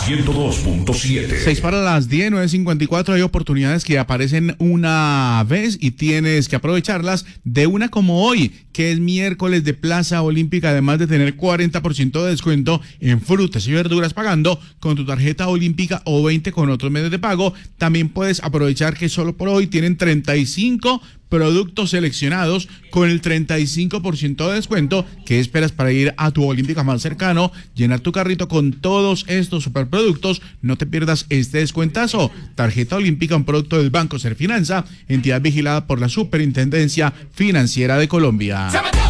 102.7. 6 para las 10, 9:54. Hay oportunidades que aparecen una vez y tienes que aprovecharlas de una como hoy, que es miércoles de Plaza Olímpica, además de tener 40% de descuento en frutas y verduras pagando con tu tarjeta olímpica o 20 con otros medios de pago. También puedes aprovechar que solo por hoy tienen 35 productos seleccionados con el 35% de descuento. ¿Qué esperas para ir a tu Olímpica más cercano? Llenar tu carrito con todos estos superproductos. No te pierdas este descuentazo. Tarjeta Olímpica, un producto del Banco Serfinanza, entidad vigilada por la Superintendencia Financiera de Colombia.